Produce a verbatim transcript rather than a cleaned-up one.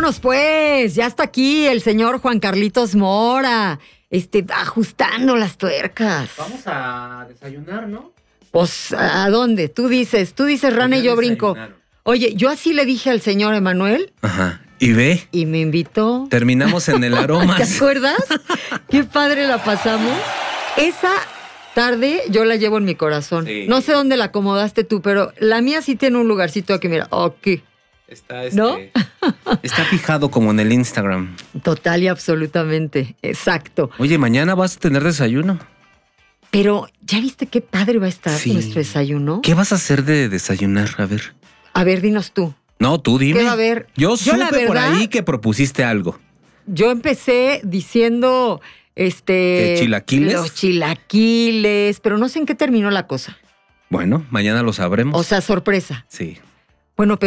vámonos pues. Ya está aquí el señor Juan Carlitos Mora, este, ajustando las tuercas. Vamos a desayunar, ¿no? Pues, ¿a dónde? Tú dices, tú dices rana y yo brinco. Oye, yo así le dije al señor Emanuel. Ajá. Y ve. Y me invitó. Terminamos en el Aromas. ¿Te acuerdas? Qué padre la pasamos. Esa tarde yo la llevo en mi corazón. Sí. No sé dónde la acomodaste tú, pero la mía sí tiene un lugarcito aquí, mira. Aquí. Está este, ¿no? Está fijado como en el Instagram. Total y absolutamente. Exacto. Oye, mañana vas a tener desayuno. Pero, ¿ya viste qué padre va a estar sí. nuestro desayuno? ¿Qué vas a hacer de desayunar? A ver. A ver, dinos tú. No, tú dime. ¿Qué va a haber? Yo, Yo supe la verdad, por ahí que propusiste algo. Yo empecé diciendo, este... ¿Qué, chilaquiles? Los chilaquiles, pero no sé en qué terminó la cosa. Bueno, mañana lo sabremos. O sea, sorpresa. Sí. Bueno, pero